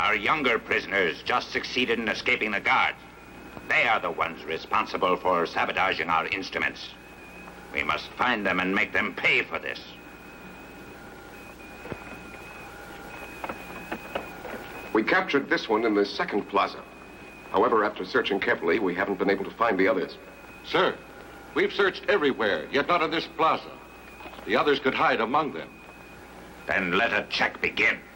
Our younger prisoners just succeeded in escaping the guards. They are the ones responsible for sabotaging our instruments. We must find them and make them pay for this. We captured this one in the second plaza. However, after searching carefully, we haven't been able to find the others. Sir, we've searched everywhere, yet not in this plaza. The others could hide among them. Then let a check begin.